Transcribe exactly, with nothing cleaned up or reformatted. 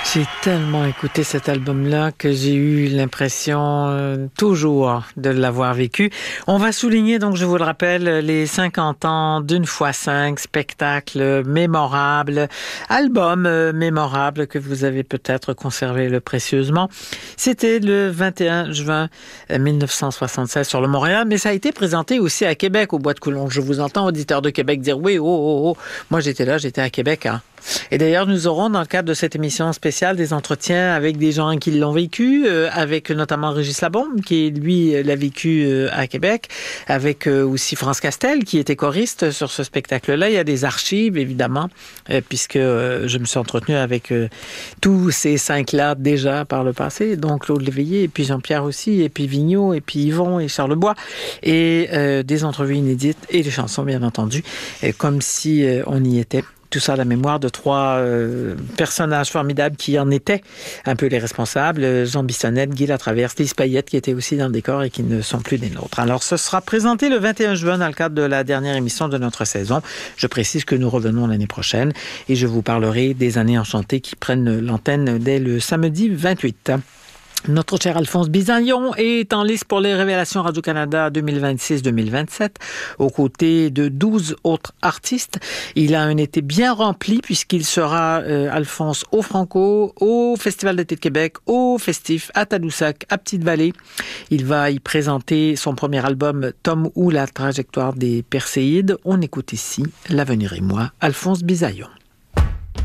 J'ai tellement écouté cet album-là que j'ai eu l'impression euh, toujours de l'avoir vécu. On va souligner, donc je vous le rappelle, les cinquante ans d'une fois cinq, spectacles mémorables, albums euh, mémorables que vous avez peut-être conservé le précieusement. C'était le vingt et un juin mille neuf cent soixante-seize sur le Montréal, mais ça a été présenté aussi à Québec, au Bois de Coulon. Je vous entends, auditeurs de Québec, dire oui, oh, oh, oh. Moi j'étais là, j'étais à Québec, hein. Et d'ailleurs, nous aurons dans le cadre de cette émission spéciale des entretiens avec des gens qui l'ont vécu, euh, avec notamment Régis Labombe, qui lui l'a vécu euh, à Québec, avec euh, aussi France Castel, qui était choriste sur ce spectacle-là. Il y a des archives, évidemment, euh, puisque euh, je me suis entretenu avec euh, tous ces cinq-là déjà par le passé, donc Claude Léveillé, et puis Jean-Pierre aussi, et puis Vigneault, et puis Yvon et Charlebois, et euh, des entrevues inédites et des chansons, bien entendu, euh, comme si euh, on y était. Tout ça à la mémoire de trois euh, personnages formidables qui en étaient un peu les responsables. Jean Bissonnette, Guy Latraverse, Lise Payette qui étaient aussi dans le décor et qui ne sont plus des nôtres. Alors, ce sera présenté le vingt et un juin dans le cadre de la dernière émission de notre saison. Je précise que nous revenons l'année prochaine et je vous parlerai des années enchantées qui prennent l'antenne dès le samedi vingt-huit. Notre cher Alphonse Bisaillon est en liste pour les Révélations Radio-Canada deux mille vingt-six deux mille vingt-sept, aux côtés de douze autres artistes. Il a un été bien rempli puisqu'il sera, euh, Alphonse, au Franco, au Festival d'été de Québec, au Festif, à Tadoussac, à Petite-Vallée. Il va y présenter son premier album, Tom ou la trajectoire des Perséides. On écoute ici L'avenir et moi, Alphonse Bisaillon.